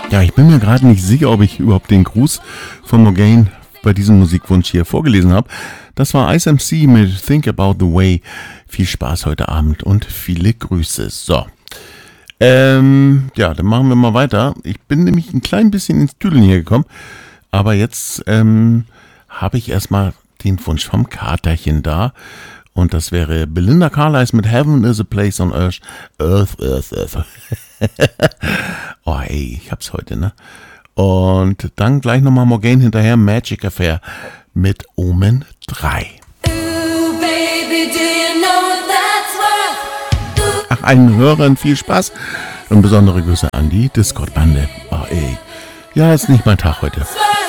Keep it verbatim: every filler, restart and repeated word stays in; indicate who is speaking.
Speaker 1: Ja, ich bin mir gerade nicht sicher, ob ich überhaupt den Gruß von Morgaine bei diesem Musikwunsch hier vorgelesen habe. Das war Ice M C mit Think About the Way. Viel Spaß heute Abend und viele Grüße. So, ähm, ja, dann machen wir mal weiter. Ich bin nämlich ein klein bisschen ins Tüdeln hier gekommen, aber jetzt ähm, habe ich erstmal den Wunsch vom Katerchen da. Und das wäre Belinda Carlisle mit Heaven is a Place on Earth. Earth, Earth, Earth. Oh ey, ich hab's heute, ne? Und dann gleich nochmal Morgaine hinterher, Magic Affair mit Omen drei.
Speaker 2: Ooh, baby, do you know what that's worth?
Speaker 1: Ach, allen Hörern viel Spaß und besondere Grüße an die Discord-Bande. Oh ey, ja, ist nicht mein Tag heute.